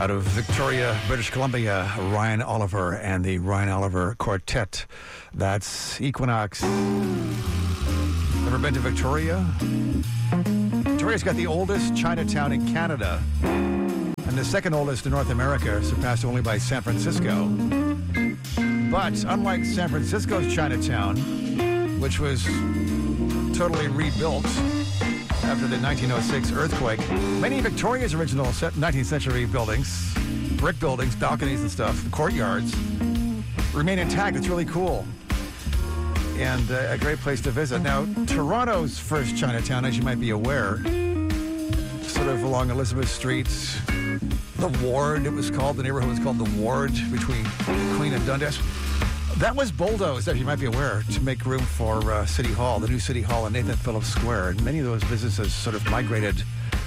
Out of Victoria, British Columbia, Ryan Oliver and the Ryan Oliver Quartet. That's Equinox. Ever been to Victoria? Victoria's got the oldest Chinatown in Canada and the second oldest in North America, surpassed only by San Francisco. But unlike San Francisco's Chinatown, which was totally rebuilt after the 1906 earthquake, many of Victoria's original 19th century buildings, brick buildings, balconies and stuff, courtyards, remain intact. It's really cool. And a great place to visit. Now, Toronto's first Chinatown, as you might be aware, sort of along Elizabeth Street, the Ward, it was called, the neighborhood was called the Ward, between Queen and Dundas. That was bulldozed, as you might be aware, to make room for City Hall, the new City Hall in Nathan Phillips Square. And many of those businesses sort of migrated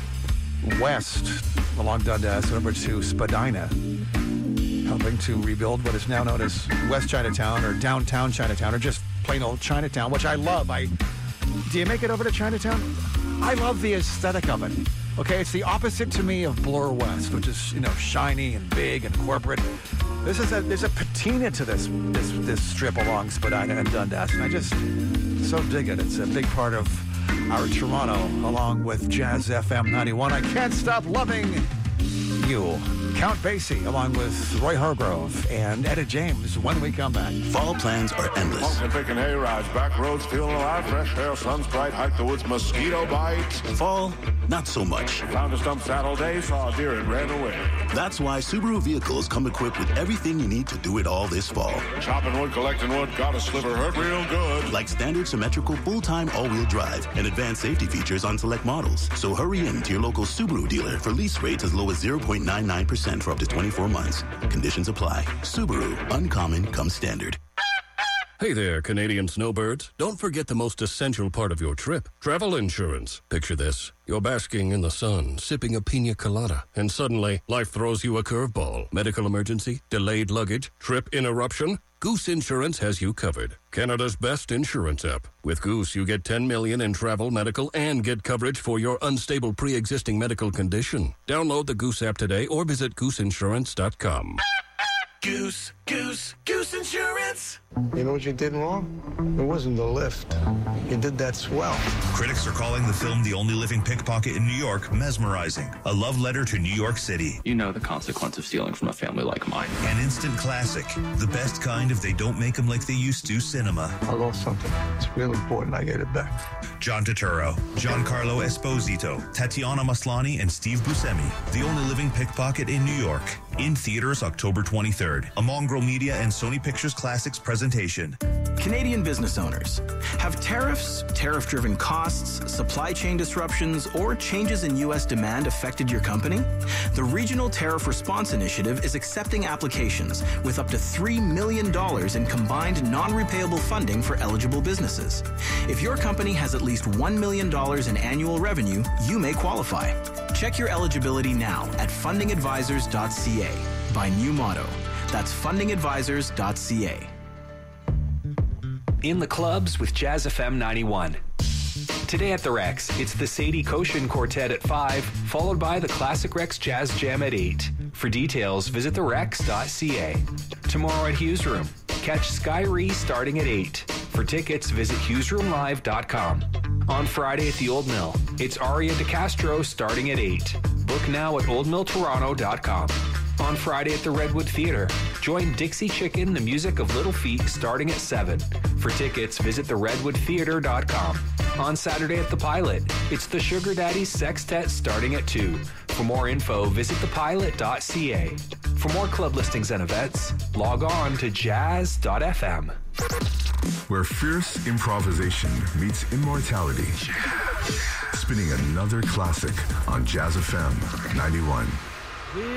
west along Dundas over to Spadina, helping to rebuild what is now known as West Chinatown or Downtown Chinatown or just plain old Chinatown, which I love. Do you make it over to Chinatown? I love the aesthetic of it. Okay, it's the opposite to me of Bloor West, which is, shiny and big and corporate. There's a patina to this strip along Spadina and Dundas, and I just so dig it. It's a big part of our Toronto, along with Jazz FM 91. I can't stop loving you. Count Basie, along with Roy Hargrove and Etta James, when we come back. Fall plans are endless. Pumpkin picking hay rides, back roads feeling alive, fresh air, sun's bright, hike the woods, mosquito bites. Fall, not so much. Found a stump saddle day, saw a deer and ran away. That's why Subaru vehicles come equipped with everything you need to do it all this fall. Chopping wood, collecting wood, got a sliver, hurt real good. Like standard symmetrical full-time all-wheel drive and advanced safety features on select models. So hurry in to your local Subaru dealer for lease rates as low as 0.99% for up to 24 months. Conditions apply. Subaru. Uncommon comes standard. Hey there, Canadian snowbirds. Don't forget the most essential part of your trip, travel insurance. Picture this. You're basking in the sun, sipping a pina colada, and suddenly life throws you a curveball. Medical emergency, delayed luggage, trip interruption. Goose Insurance has you covered. Canada's best insurance app. With Goose, you get $10 million in travel, medical, and get coverage for your unstable pre-existing medical condition. Download the Goose app today or visit gooseinsurance.com. Goose Insurance. You know what you did wrong? It wasn't the lift. You did that swell. Critics are calling the film The Only Living Pickpocket in New York mesmerizing. A love letter to New York City. You know the consequence of stealing from a family like mine. An instant classic. The best kind of they don't make them like they used to cinema. I lost something. It's real important. I get it back. John Turturro, Giancarlo Esposito, Tatiana Maslany, and Steve Buscemi. The Only Living Pickpocket in New York. In theaters October 23rd. A Mongrel Media and Sony Pictures Classics presentation. Canadian business owners. Have tariffs, tariff-driven costs, supply chain disruptions, or changes in U.S. demand affected your company? The Regional Tariff Response Initiative is accepting applications with up to $3 million in combined non-repayable funding for eligible businesses. If your company has at least $1 million in annual revenue, you may qualify. Check your eligibility now at fundingadvisors.ca. By New Motto. That's fundingadvisors.ca. In the clubs with Jazz FM 91. Today at the Rex, it's the Sadie Koshin Quartet at 5, followed by the Classic Rex Jazz Jam at 8. For details, visit therex.ca. Tomorrow at Hughes Room, catch Sky Ree starting at 8. For tickets, visit hughesroomlive.com. On Friday at the Old Mill, it's Aria DeCastro starting at 8. Book now at oldmilltoronto.com. On Friday at the Redwood Theatre, join Dixie Chicken, the music of Little Feat, starting at 7. For tickets, visit theredwoodtheatre.com. On Saturday at the Pilot, it's the Sugar Daddies Sextet starting at 2. For more info, visit thepilot.ca. For more club listings and events, log on to jazz.fm. Where fierce improvisation meets immortality. Spinning another classic on Jazz FM 91.